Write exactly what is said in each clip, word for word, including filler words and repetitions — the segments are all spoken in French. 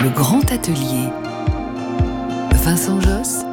Le grand atelier. Vincent Josse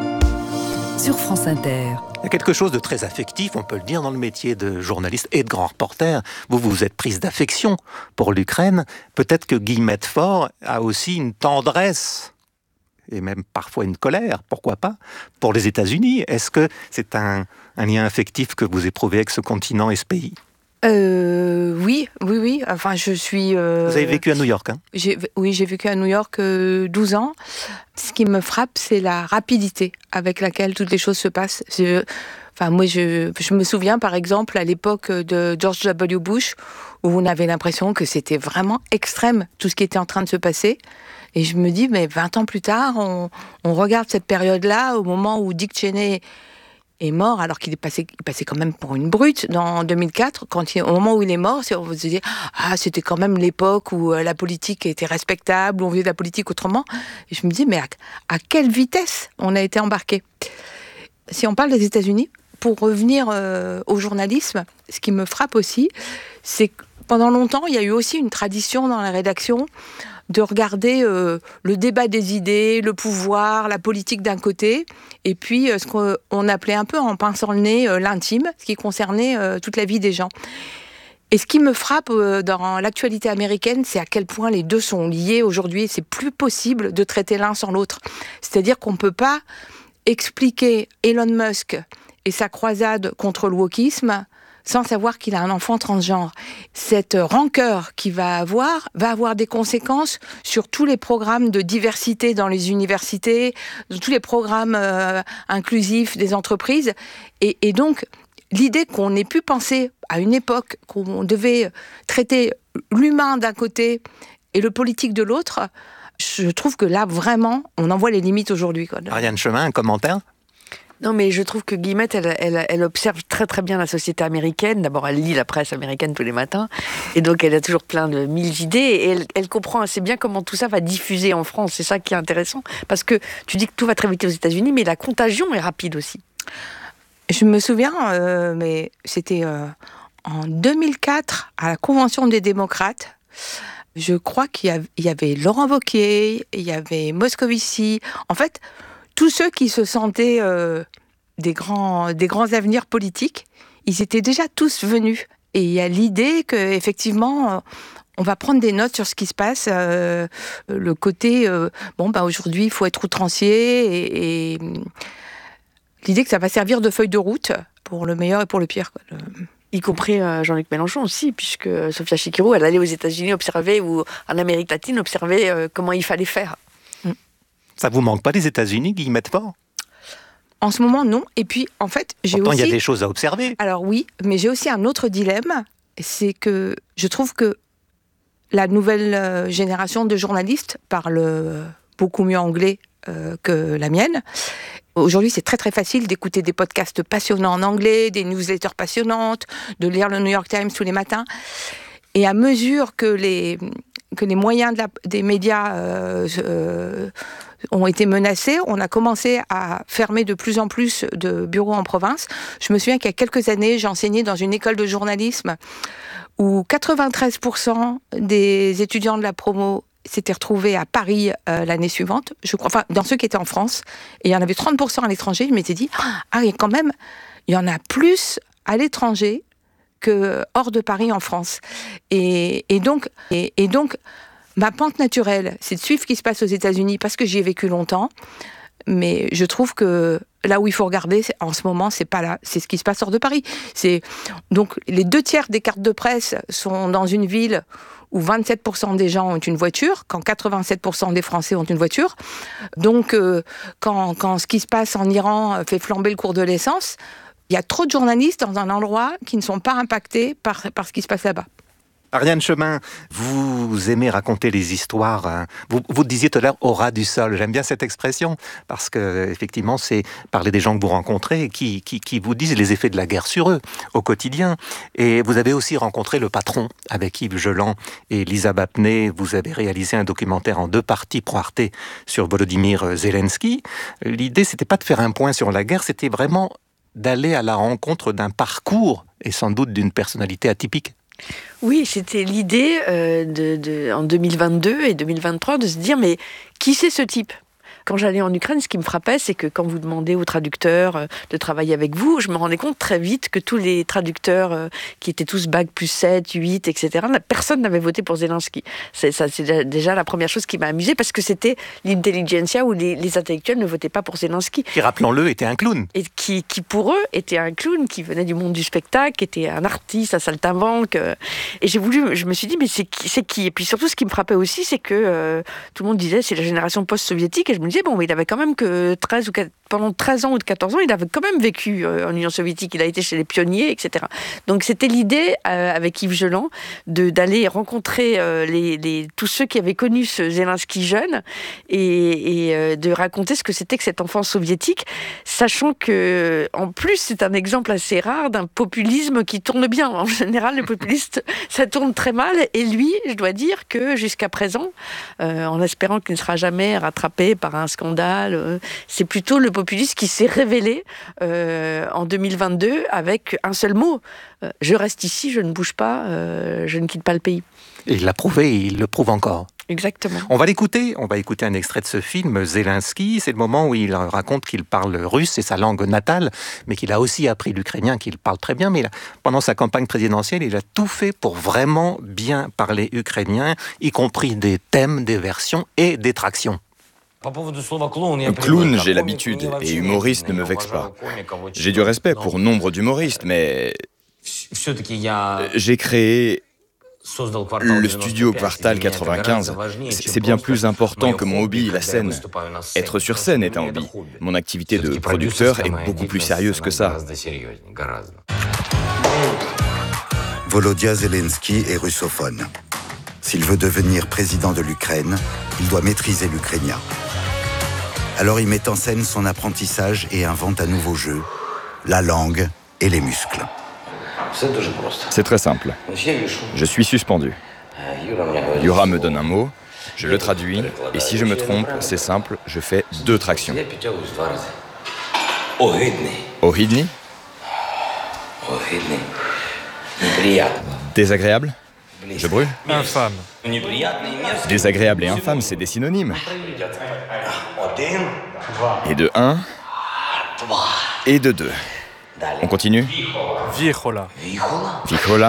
sur France Inter. Il y a quelque chose de très affectif, on peut le dire, dans le métier de journaliste et de grand reporter. Vous vous êtes prise d'affection pour l'Ukraine. Peut-être que Guillemette Faure a aussi une tendresse, et même parfois une colère, pourquoi pas, pour les États-Unis. Est-ce que c'est un, un lien affectif que vous éprouvez avec ce continent et ce pays ? Euh, oui, oui, oui. Enfin, je suis. Euh, Vous avez vécu à New York, hein ? j'ai, Oui, j'ai vécu à New York euh, douze ans. Ce qui me frappe, c'est la rapidité avec laquelle toutes les choses se passent. Je, enfin, moi, je, je me souviens, par exemple, à l'époque de George W. Bush, où on avait l'impression que c'était vraiment extrême tout ce qui était en train de se passer. Et je me dis, mais vingt ans plus tard, on, on regarde cette période-là, au moment où Dick Cheney est mort, alors qu'il est passé, il passait quand même pour une brute dans deux mille quatre. Quand il, au moment où il est mort, on se dit ah, c'était quand même l'époque où la politique était respectable, où on faisait de la politique autrement. Et je me dis, mais à, à quelle vitesse on a été embarqué ? Si on parle des États-Unis, pour revenir euh, au journalisme, ce qui me frappe aussi, c'est que pendant longtemps, il y a eu aussi une tradition dans la rédaction de regarder euh, le débat des idées, le pouvoir, la politique d'un côté, et puis euh, ce qu'on appelait un peu en pinçant le nez euh, l'intime, ce qui concernait euh, toute la vie des gens. Et ce qui me frappe euh, dans l'actualité américaine, c'est à quel point les deux sont liés aujourd'hui. C'est plus possible de traiter l'un sans l'autre. C'est-à-dire qu'on ne peut pas expliquer Elon Musk et sa croisade contre le wokisme sans savoir qu'il a un enfant transgenre. Cette rancœur qu'il va avoir va avoir des conséquences sur tous les programmes de diversité dans les universités, tous les programmes euh, inclusifs des entreprises. Et, et donc, l'idée qu'on ait pu penser à une époque qu'on devait traiter l'humain d'un côté et le politique de l'autre, je trouve que là, vraiment, on en voit les limites aujourd'hui. Quoi. Ariane Chemin, un commentaire ? Non, mais je trouve que Guillemette, elle, elle, elle observe très très bien la société américaine. D'abord, elle lit la presse américaine tous les matins, et donc elle a toujours plein de mille idées, et elle, elle comprend assez bien comment tout ça va diffuser en France. C'est ça qui est intéressant, parce que tu dis que tout va très vite aux États-Unis, mais la contagion est rapide aussi. Je me souviens, euh, mais c'était euh, en deux mille quatre, à la Convention des démocrates. Je crois qu'il y avait, il y avait Laurent Wauquiez, il y avait Moscovici. En fait, tous ceux qui se sentaient euh, des, grands, des grands avenirs politiques, ils étaient déjà tous venus. Et il y a l'idée qu'effectivement, euh, on va prendre des notes sur ce qui se passe. Euh, le côté, euh, bon, bah, aujourd'hui, il faut être outrancier. Et, et l'idée que ça va servir de feuille de route pour le meilleur et pour le pire. Quoi. Le... Y compris euh, Jean-Luc Mélenchon aussi, puisque Sofia Chikirou, elle allait aux États-Unis observer, ou en Amérique latine, observer euh, comment il fallait faire. Ça vous manque pas les États-Unis, Guillemette Faure ? En ce moment, non. Et puis, en fait, j'ai Pourtant, aussi... il y a des choses à observer. Alors oui, mais j'ai aussi un autre dilemme, c'est que je trouve que la nouvelle génération de journalistes parle beaucoup mieux anglais euh, que la mienne. Aujourd'hui, c'est très très facile d'écouter des podcasts passionnants en anglais, des newsletters passionnantes, de lire le New York Times tous les matins. Et à mesure que les, que les moyens de la, des médias euh, euh, ont été menacés, on a commencé à fermer de plus en plus de bureaux en province. Je me souviens qu'il y a quelques années, j'enseignais dans une école de journalisme où quatre-vingt-treize pour cent des étudiants de la promo s'étaient retrouvés à Paris euh, l'année suivante, je crois, enfin, dans ceux qui étaient en France, et il y en avait trente pour cent à l'étranger. Je m'étais dit, ah, il y a quand même, il y en a plus à l'étranger que hors de Paris en France. Et, et, donc, et, et donc, ma pente naturelle, c'est de suivre ce qui se passe aux États-Unis parce que j'y ai vécu longtemps. Mais je trouve que là où il faut regarder, en ce moment, c'est pas là, c'est ce qui se passe hors de Paris. C'est donc les deux tiers des cartes de presse sont dans une ville où vingt-sept pour cent des gens ont une voiture, quand quatre-vingt-sept pour cent des Français ont une voiture. Donc, euh, quand, quand ce qui se passe en Iran fait flamber le cours de l'essence, il y a trop de journalistes dans un endroit qui ne sont pas impactés par, par ce qui se passe là-bas. Ariane Chemin, vous aimez raconter les histoires. Hein. Vous, vous disiez tout à l'heure au ras du sol. J'aime bien cette expression parce que effectivement, c'est parler des gens que vous rencontrez qui, qui, qui vous disent les effets de la guerre sur eux au quotidien. Et vous avez aussi rencontré le patron avec Yves Geland et Lisa Bapné. Vous avez réalisé un documentaire en deux parties pour Arte sur Volodymyr Zelensky. L'idée, c'était pas de faire un point sur la guerre, c'était vraiment d'aller à la rencontre d'un parcours et sans doute d'une personnalité atypique. Oui, c'était l'idée euh, de, de, en deux mille vingt-deux et deux mille vingt-trois de se dire, mais qui c'est ce type ? Quand j'allais en Ukraine, ce qui me frappait, c'est que quand vous demandez aux traducteurs de travailler avec vous, je me rendais compte très vite que tous les traducteurs qui étaient tous bac plus sept, huit, et cetera, personne n'avait voté pour Zelensky. C'est, ça, c'est déjà la première chose qui m'a amusée, parce que c'était l'intelligentsia où les, les intellectuels ne votaient pas pour Zelensky. Qui, rappelons-le, était un clown. Et qui, qui, pour eux, était un clown, qui venait du monde du spectacle, qui était un artiste, un saltimbanque. Et j'ai voulu, je me suis dit, mais c'est qui, c'est qui ? Et puis surtout, ce qui me frappait aussi, c'est que euh, tout le monde disait, c'est la génération post-soviétique, et je me disais, bon, mais il avait quand même que treize ou quatorze, pendant treize ans ou quatorze ans, il avait quand même vécu euh, en Union soviétique, il a été chez les pionniers, et cetera. Donc c'était l'idée, euh, avec Yves Geland, de, d'aller rencontrer euh, les, les, tous ceux qui avaient connu ce Zelensky jeune, et, et euh, de raconter ce que c'était que cette enfance soviétique, sachant que, en plus, c'est un exemple assez rare d'un populisme qui tourne bien. En général, les populistes, ça tourne très mal, et lui, je dois dire que jusqu'à présent, euh, en espérant qu'il ne sera jamais rattrapé par un scandale, euh, c'est plutôt le populiste qui s'est révélé euh, en deux mille vingt-deux avec un seul mot. Euh, je reste ici, je ne bouge pas, euh, je ne quitte pas le pays. Et il l'a prouvé, et il le prouve encore. Exactement. On va l'écouter, on va écouter un extrait de ce film, Zelensky. C'est le moment où il raconte qu'il parle russe, c'est sa langue natale, mais qu'il a aussi appris l'ukrainien, qu'il parle très bien. Mais il a, pendant sa campagne présidentielle, il a tout fait pour vraiment bien parler ukrainien, y compris des thèmes, des versions et des tractions. Clown, j'ai l'habitude, et humoriste ne me vexe pas. J'ai du respect pour nombre d'humoristes, mais j'ai créé le studio Quartal quatre-vingt-quinze. C'est bien plus important que mon hobby, la scène. Être sur scène est un hobby. Mon activité de producteur est beaucoup plus sérieuse que ça. Volodya Zelensky est russophone. S'il veut devenir président de l'Ukraine, il doit maîtriser l'ukrainien. Alors il met en scène son apprentissage et invente un nouveau jeu, la langue et les muscles. C'est très simple. Je suis suspendu. Yura me donne un mot, je le traduis, et si je me trompe, c'est simple, je fais deux tractions. Ohidni. Désagréable. Je brûle. Infâme. Désagréable et infâme, c'est des synonymes. Et de un, et de deux. On continue. Viejola. Vicola.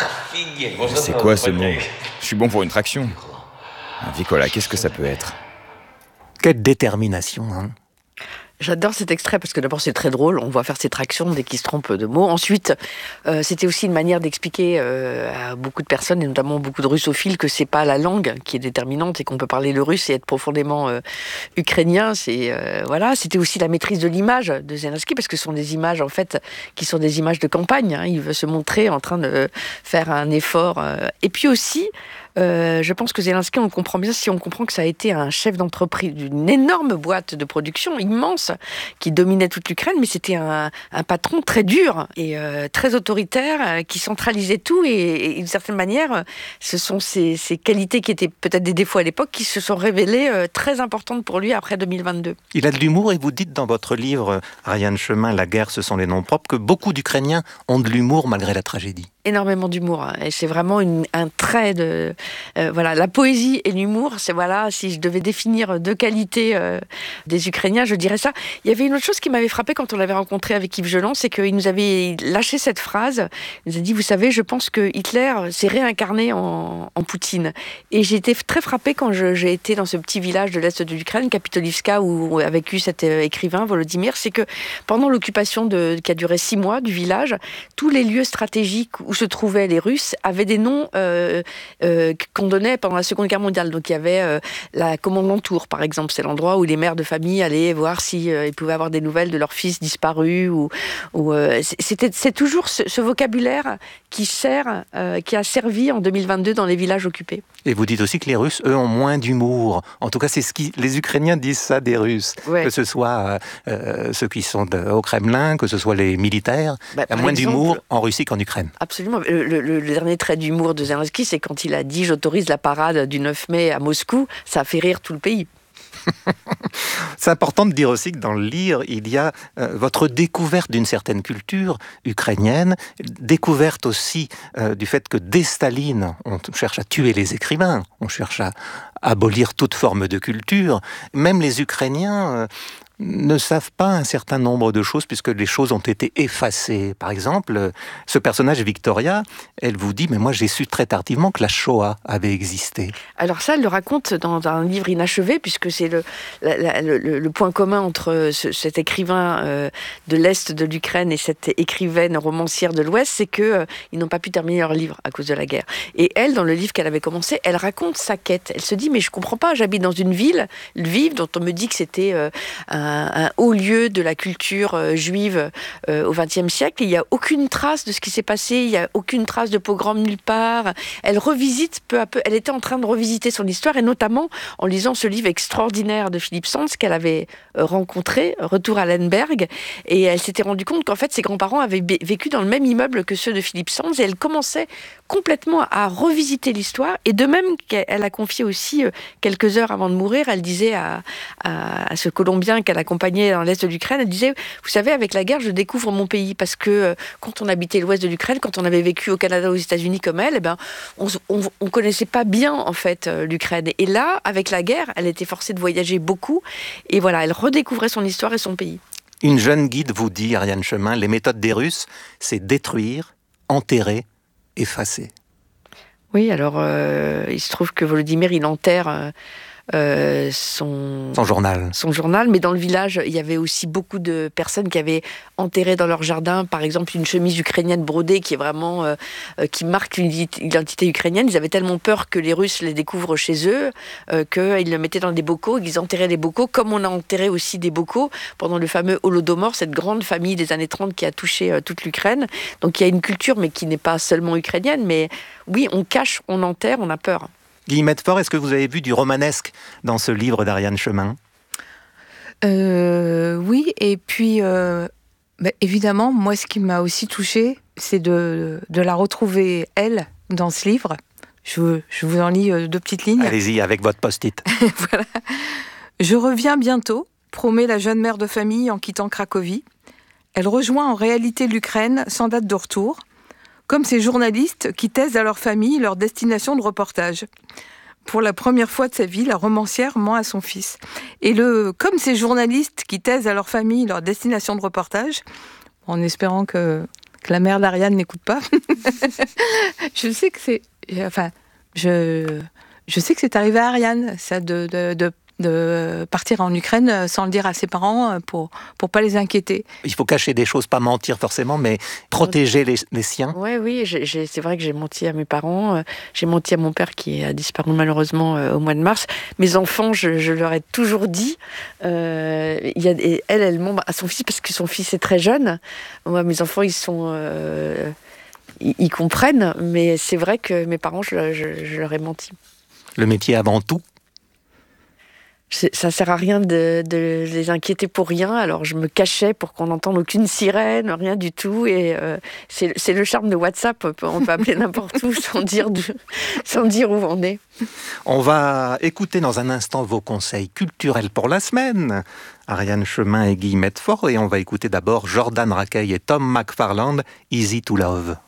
C'est quoi ce mot? Je suis bon pour une traction. Un Vicola, qu'est-ce que ça peut être? Quelle détermination, hein. J'adore cet extrait parce que d'abord c'est très drôle, on voit faire ses tractions dès qu'il se trompe de mots. Ensuite, euh, c'était aussi une manière d'expliquer euh, à beaucoup de personnes, et notamment beaucoup de russophiles, que c'est pas la langue qui est déterminante et qu'on peut parler le russe et être profondément euh, ukrainien. C'est euh, voilà, c'était aussi la maîtrise de l'image de Zelensky, parce que ce sont des images en fait qui sont des images de campagne. Hein. Il veut se montrer en train de faire un effort. Euh, et puis aussi. Euh, je pense que Zelensky, on le comprend bien si on comprend que ça a été un chef d'entreprise d'une énorme boîte de production immense qui dominait toute l'Ukraine, mais c'était un, un patron très dur et euh, très autoritaire euh, qui centralisait tout et, et d'une certaine manière, ce sont ces, ces qualités qui étaient peut-être des défauts à l'époque qui se sont révélées euh, très importantes pour lui après deux mille vingt-deux. Il a de l'humour et vous dites dans votre livre, Ariane Chemin, La guerre, ce sont les noms propres, que beaucoup d'Ukrainiens ont de l'humour malgré la tragédie. Énormément d'humour, hein. Et c'est vraiment une, un trait de euh, voilà, la poésie et l'humour. C'est voilà, si je devais définir deux qualités euh, des Ukrainiens, je dirais ça. Il y avait une autre chose qui m'avait frappé quand on l'avait rencontré avec Yves Geland, c'est qu'il nous avait lâché cette phrase. Il nous a dit, vous savez, je pense que Hitler s'est réincarné en, en Poutine. Et j'ai été très frappée quand je, j'ai été dans ce petit village de l'est de l'Ukraine, Kapitolivka, où a vécu cet écrivain Volodymyr. C'est que pendant l'occupation de, qui a duré six mois du village, tous les lieux stratégiques où se trouvaient les Russes avaient des noms euh, euh, qu'on donnait pendant la Seconde Guerre mondiale. Donc il y avait euh, la Kommandantur, par exemple, c'est l'endroit où les mères de famille allaient voir si euh, ils pouvaient avoir des nouvelles de leur fils disparu. Ou, ou euh, c'était, c'est toujours ce, ce vocabulaire qui sert, euh, qui a servi en deux mille vingt-deux dans les villages occupés. Et vous dites aussi que les Russes, eux, ont moins d'humour. En tout cas, c'est ce qui les Ukrainiens disent ça des Russes, ouais. Que ce soit euh, ceux qui sont de, au Kremlin, que ce soit les militaires. Bah, il y a moins exemple, d'humour en Russie qu'en Ukraine. Absolument. Le, le, le dernier trait d'humour de Zelensky, c'est quand il a dit « j'autorise la parade du neuf mai à Moscou », ça a fait rire tout le pays. C'est important de dire aussi que dans le livre, il y a euh, votre découverte d'une certaine culture ukrainienne, découverte aussi euh, du fait que dès Staline, on cherche à tuer les écrivains, on cherche à abolir toute forme de culture. Même les Ukrainiens euh, ne savent pas un certain nombre de choses puisque les choses ont été effacées. Par exemple, ce personnage Victoria, elle vous dit « mais moi j'ai su très tardivement que la Shoah avait existé ». Alors ça, elle le raconte dans un livre inachevé puisque c'est le, la, la, le, le point commun entre ce, cet écrivain euh, de l'Est de l'Ukraine et cette écrivaine romancière de l'Ouest, c'est qu'ils euh, n'ont pas pu terminer leur livre à cause de la guerre. Et elle, dans le livre qu'elle avait commencé, elle raconte sa quête. Elle se dit « mais je comprends pas, j'habite dans une ville, Lviv, dont on me dit que c'était euh, un Un, un haut lieu de la culture euh, juive euh, au vingtième siècle. Et il n'y a aucune trace de ce qui s'est passé, il n'y a aucune trace de pogrom nulle part. Elle revisite peu à peu, elle était en train de revisiter son histoire, et notamment en lisant ce livre extraordinaire de Philippe Sands qu'elle avait euh, rencontré, Retour à Lemberg, et elle s'était rendue compte qu'en fait ses grands-parents avaient b- vécu dans le même immeuble que ceux de Philippe Sands, et elle commençait complètement à revisiter l'histoire, et de même qu'elle a confié aussi euh, quelques heures avant de mourir, elle disait à, à, à ce Colombien qu'elle accompagnait dans l'Est de l'Ukraine, elle disait, vous savez, avec la guerre, je découvre mon pays, parce que euh, quand on habitait l'Ouest de l'Ukraine, quand on avait vécu au Canada, aux États-Unis comme elle, eh ben, on, on, on connaissait pas bien, en fait, euh, l'Ukraine. Et là, avec la guerre, elle était forcée de voyager beaucoup, et voilà, elle redécouvrait son histoire et son pays. Une jeune guide vous dit, Ariane Chemin, les méthodes des Russes, c'est détruire, enterrer, effacer. Oui, alors, euh, il se trouve que Volodymyr, il enterre... Euh, Euh, son, son journal. Son journal, mais dans le village, il y avait aussi beaucoup de personnes qui avaient enterré dans leur jardin, par exemple, une chemise ukrainienne brodée qui est vraiment, euh, qui marque une identité ukrainienne. Ils avaient tellement peur que les Russes les découvrent chez eux, euh, qu'ils le mettaient dans des bocaux, qu'ils enterraient les bocaux, comme on a enterré aussi des bocaux pendant le fameux Holodomor, cette grande famille des années trente qui a touché euh, toute l'Ukraine. Donc il y a une culture, mais qui n'est pas seulement ukrainienne, mais oui, on cache, on enterre, on a peur. Guillemette Faure, est-ce que vous avez vu du romanesque dans ce livre d'Ariane Chemin ? euh, Oui, et puis euh, bah, évidemment, moi ce qui m'a aussi touchée, c'est de, de la retrouver, elle, dans ce livre. Je, je vous en lis deux petites lignes. Allez-y, avec votre post-it. Voilà. Je reviens bientôt, promet la jeune mère de famille en quittant Cracovie. Elle rejoint en réalité l'Ukraine sans date de retour, comme ces journalistes qui taisent à leur famille leur destination de reportage. Pour la première fois de sa vie, la romancière ment à son fils. Et le comme ces journalistes qui taisent à leur famille leur destination de reportage, en espérant que, que la mère d'Ariane n'écoute pas, je sais que c'est, enfin, je, je sais que c'est arrivé à Ariane, ça de, de, de de partir en Ukraine sans le dire à ses parents pour pour pas les inquiéter. Il faut cacher des choses, pas mentir forcément, mais protéger les, les siens. Ouais, oui, j'ai, j'ai, c'est vrai que j'ai menti à mes parents, j'ai menti à mon père qui a disparu malheureusement euh, au mois de mars. Mes enfants, je, je leur ai toujours dit, euh, il y a, et elle, elle ment à son fils parce que son fils est très jeune. Moi, mes enfants, ils sont... Euh, ils, ils comprennent, mais c'est vrai que mes parents, je, je, je leur ai menti. Le métier avant tout. Ça sert à rien de, de les inquiéter pour rien, alors je me cachais pour qu'on n'entende aucune sirène, rien du tout, et euh, c'est, c'est le charme de WhatsApp, on peut, on peut appeler n'importe où sans dire, de, sans dire où on est. On va écouter dans un instant vos conseils culturels pour la semaine, Ariane Chemin et Guillemette Faure, et on va écouter d'abord Jordan Rakei et Tom McFarland, Easy to Love.